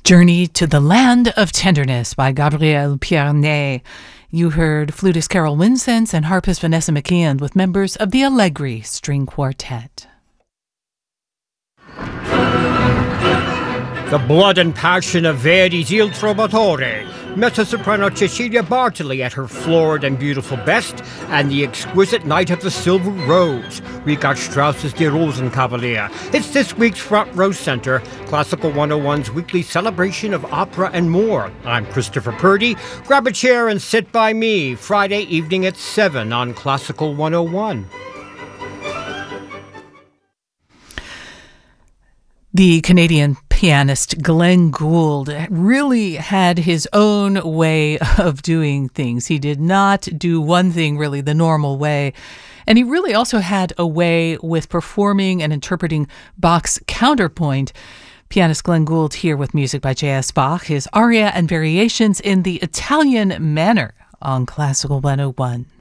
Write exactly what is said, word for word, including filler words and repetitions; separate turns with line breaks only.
Journey to the Land of Tenderness by Gabriel Pierné. You heard flutist Carol Winsense and harpist Vanessa McKeon with members of the Allegri String Quartet.
The blood and passion of Verdi's Il Trovatore, mezzo-soprano Cecilia Bartoli at her florid and beautiful best, and the exquisite Knight of the Silver Rose, Richard Strauss's Die Rosenkavalier. It's this week's Front Row Center, Classical one oh one's weekly celebration of opera and more. I'm Christopher Purdy. Grab a chair and sit by me, Friday evening at seven on Classical one oh one.
The Canadian pianist Glenn Gould really had his own way of doing things. He did not do one thing really the normal way. And he really also had a way with performing and interpreting Bach's counterpoint. Pianist Glenn Gould here with music by J S Bach, his aria and variations in the Italian manner on Classical one oh one.